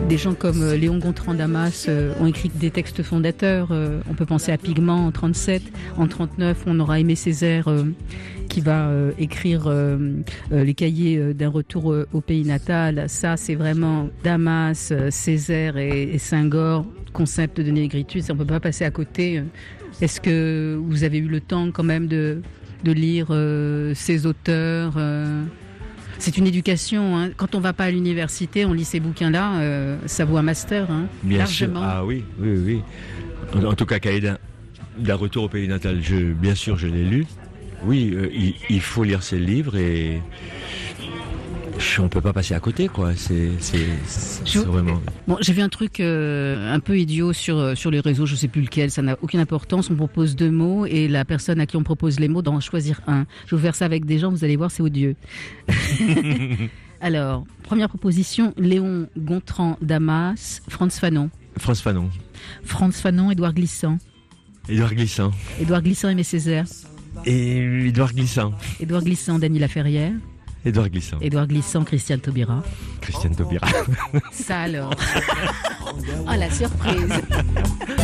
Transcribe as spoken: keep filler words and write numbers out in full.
des gens comme euh, Léon Gontran Damas euh, ont écrit des textes fondateurs. Euh, on peut penser à Pigment en trente-sept. En trente-neuf, on aura Aimé Césaire euh, qui va euh, écrire euh, euh, les cahiers euh, d'un retour euh, au pays natal. Ça, c'est vraiment Damas, euh, Césaire et, et Senghor, concept de négritude. On ne peut pas passer à côté. Est-ce que vous avez eu le temps quand même de, de lire euh, ces auteurs euh C'est une éducation. Hein. Quand on ne va pas à l'université, on lit ces bouquins-là, euh, ça vaut un master, hein, Bien largement. sûr. Ah oui, oui, oui. En, en tout cas, Cahiers d'un, d'un retour au pays natal, je, bien sûr, je l'ai lu. Oui, euh, il, il faut lire ces livres et on ne peut pas passer à côté, quoi. C'est, c'est, c'est, Je... c'est vraiment... Bon, j'ai vu un truc euh, un peu idiot sur, sur les réseaux, je ne sais plus lequel, ça n'a aucune importance. On propose deux mots et la personne à qui on propose les mots doit en choisir un. Je vais vous faire ça avec des gens, vous allez voir, c'est odieux. Alors, première proposition, Léon Gontran Damas, Frantz Fanon. Frantz Fanon. Frantz Fanon, Édouard Glissant. Édouard Glissant. Édouard Glissant, Aimé Césaire. Et Édouard Glissant. Édouard Glissant, Dany Laferrière. Édouard Glissant. Édouard Glissant, Christiane Taubira. Christiane Taubira. Ça alors. Oh la surprise.